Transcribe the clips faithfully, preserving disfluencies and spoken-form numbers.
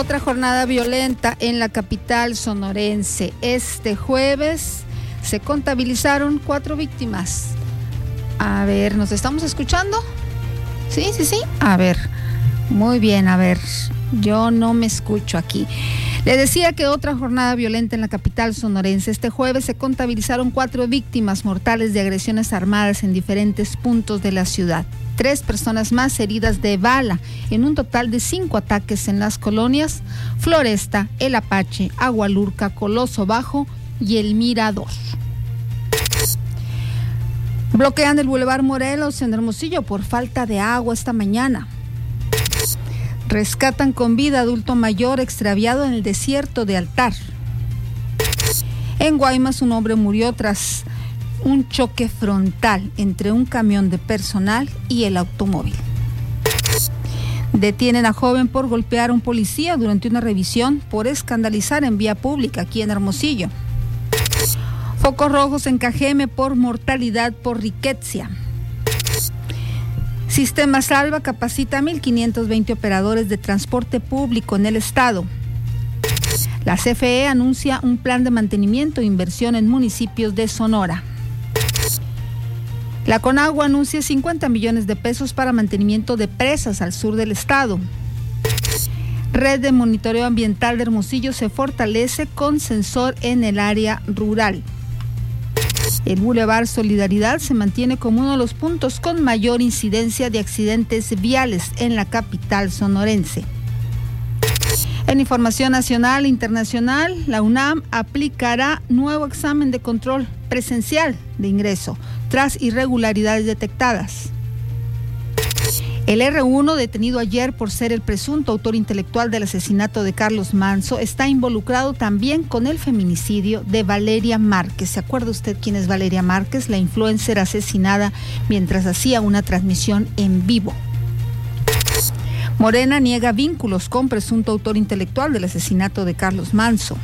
Otra jornada violenta en la capital sonorense. Este jueves se contabilizaron cuatro víctimas. A ver, ¿nos estamos escuchando? Sí, sí, sí. A ver, muy bien, a ver, yo no me escucho aquí. Le decía que otra jornada violenta en la capital sonorense. Este jueves se contabilizaron cuatro víctimas mortales de agresiones armadas en diferentes puntos de la ciudad. Tres personas más heridas de bala, en un total de cinco ataques en las colonias Floresta, El Apache, Agualurca, Coloso Bajo y El Mirador. Bloquean el Boulevard Morelos en Hermosillo por falta de agua esta mañana. Rescatan con vida adulto mayor extraviado en el desierto de Altar. En Guaymas, un hombre murió tras un choque frontal entre un camión de personal y el automóvil. Detienen a joven por golpear a un policía durante una revisión por escandalizar en vía pública aquí en Hermosillo. Focos rojos en Cajeme por mortalidad por riqueza. Sistema Salva capacita a mil quinientos veinte operadores de transporte público en el estado. La C F E anuncia un plan de mantenimiento e inversión en municipios de Sonora. La Conagua anuncia cincuenta millones de pesos para mantenimiento de presas al sur del estado. Red de monitoreo ambiental de Hermosillo se fortalece con sensor en el área rural. El Boulevard Solidaridad se mantiene como uno de los puntos con mayor incidencia de accidentes viales en la capital sonorense. En información nacional e internacional, la UNAM aplicará nuevo examen de control presencial de ingreso tras irregularidades detectadas. El erre uno, detenido ayer por ser el presunto autor intelectual del asesinato de Carlos Manzo, está involucrado también con el feminicidio de Valeria Márquez. ¿Se acuerda usted quién es Valeria Márquez? La influencer asesinada mientras hacía una transmisión en vivo. Morena niega vínculos con presunto autor intelectual del asesinato de Carlos Manzo.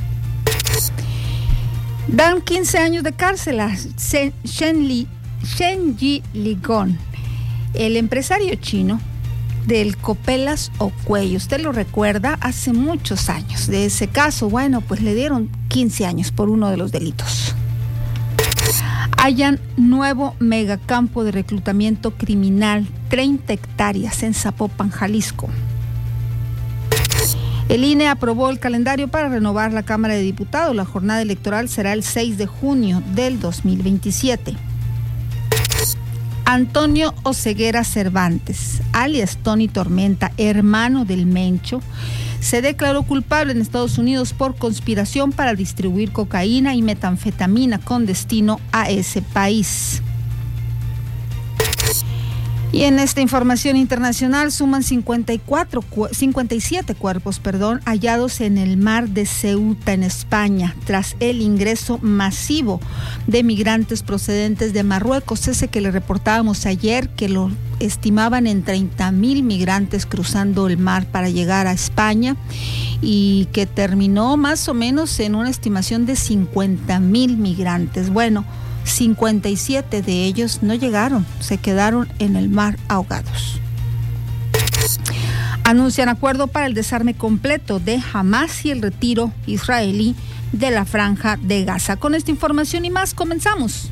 Dan quince años de cárcel a Shen Yi Ligong, el empresario chino del Copelas o Cuello. Usted lo recuerda, hace muchos años de ese caso. Bueno, pues le dieron quince años por uno de los delitos. Hallan nuevo megacampo de reclutamiento criminal, treinta hectáreas en Zapopan, Jalisco. El I N E aprobó el calendario para renovar la Cámara de Diputados. La jornada electoral será el seis de junio del dos mil veintisiete. Antonio Oseguera Cervantes, alias Tony Tormenta, hermano del Mencho, se declaró culpable en Estados Unidos por conspiración para distribuir cocaína y metanfetamina con destino a ese país. Y en esta información internacional suman cincuenta y cuatro, cincuenta y siete cuerpos, perdón, hallados en el mar de Ceuta, en España, tras el ingreso masivo de migrantes procedentes de Marruecos, ese que le reportábamos ayer, que lo estimaban en treinta mil migrantes cruzando el mar para llegar a España, y que terminó más o menos en una estimación de cincuenta mil migrantes. Bueno, cincuenta y siete de ellos no llegaron, se quedaron en el mar ahogados. Anuncian acuerdo para el desarme completo de Hamás y el retiro israelí de la Franja de Gaza. Con esta información y más, comenzamos.